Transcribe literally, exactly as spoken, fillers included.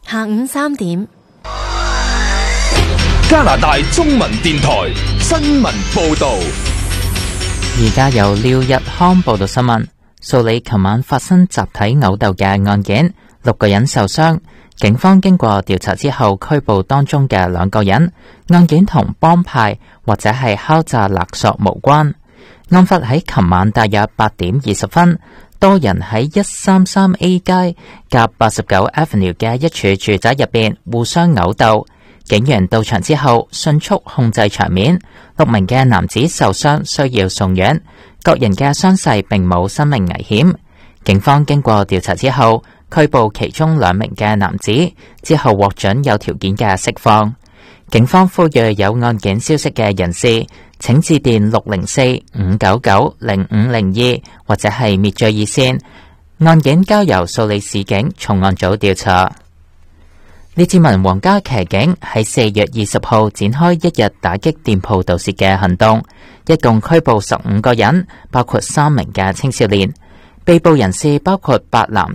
下午三點， 加拿大中文電台新聞報道。 而家由廖日康報道新聞。蘇里琴晚發生集體毆鬥嘅案件，六個人受傷。警方經過調查之後拘捕當中嘅兩個人。案件同幫派或者係敲詐勒索無關。案發喺琴晚大約八點二十分，多人喺一三三 A 街夾八十九 Avenue 嘅一處住宅入邊互相毆鬥。警員到場之後迅速控制場面，六名嘅男子受傷需要送院，各人嘅傷勢並冇生命危險。警方經過調查之後拘捕其中兩名嘅男子，之後獲准有條件嘅釋放。警方呼籲有案件消息嘅人士請致電六零四五九九零五零二或者係滅罪熱線，案件交由蘇里市警重案組調查。列治文皇家騎警喺四月二十號展開一日打擊店鋪盜竊嘅行動，一共拘捕十五個人，包括三名嘅青少年。被捕人士包括八男